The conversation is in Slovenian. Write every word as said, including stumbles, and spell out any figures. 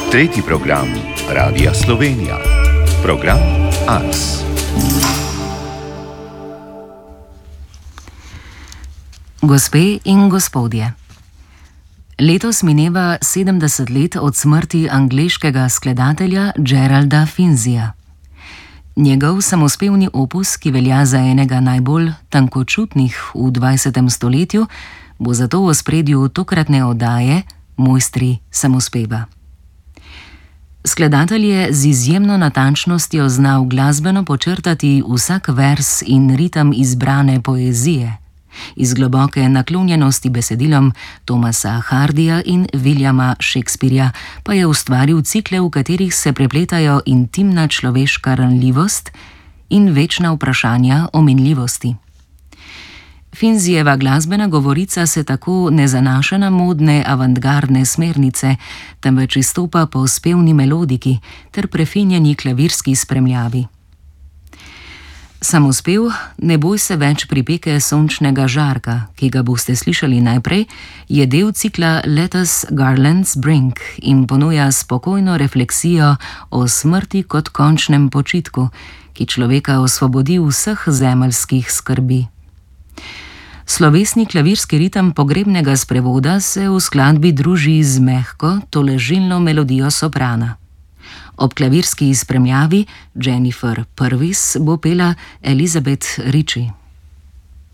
Tretji program Radia Slovenija. Program Ars. Gospe in gospodje, letos mineva sedemdeset let od smrti angleškega skladatelja Geralda Finzija. Njegov samospevni opus, ki velja za enega najbolj tankočutnih v dvajsetem stoletju, bo zato v ospredju tokratne oddaje Mojstri samospeva. Skladatelj je z izjemno natančnostjo znal glasbeno počrtati vsak vers in ritem izbrane poezije. Iz globoke naklonjenosti besedilom Thomasa Hardija in Williama Shakespearja pa je ustvaril cikle, v katerih se prepletajo intimna človeška ranljivost in večna vprašanja o minljivosti. Finzijeva glasbena govorica se tako ne zanaša na modne avantgardne smernice, temveč izstopa po spevni melodiki ter prefinjeni klavirski spremljavi. Samospev Ne boj se več pripeke sončnega žarka, ki ga boste slišali najprej, je del cikla Let us garlands bring in ponuja spokojno refleksijo o smrti kot končnem počitku, ki človeka osvobodi vseh zemeljskih skrbi. Slovesni klavirski ritem pogrebnega sprevoda se v skladbi druži z mehko, toležilno melodijo soprana. Ob klavirski spremljavi Jennifer Purvis bo pela Elizabeth Ritchie.